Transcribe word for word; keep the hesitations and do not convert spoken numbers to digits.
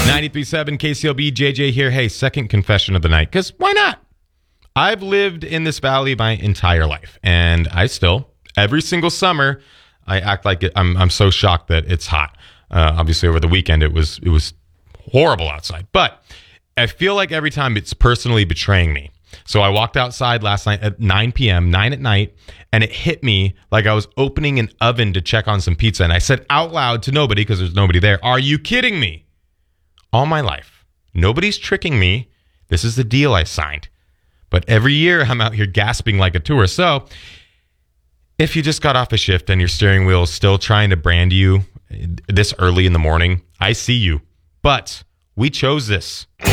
ninety-three point seven K C L B, J J here. Hey, second confession of the night, because why not? I've lived in this valley my entire life, and I still, every single summer, I act like it, I'm I'm so shocked that it's hot. Uh, obviously, over the weekend, it was it was horrible outside, but I feel like every time it's personally betraying me. So I walked outside last night at nine p.m., nine at night, and it hit me like I was opening an oven to check on some pizza, and I said out loud to nobody, because there's nobody there, "Are you kidding me?" All my life, nobody's tricking me. This is the deal I signed. But every year, I'm out here gasping like a tourist. So if you just got off a shift and your steering wheel is still trying to brand you this early in the morning, I see you. But we chose this.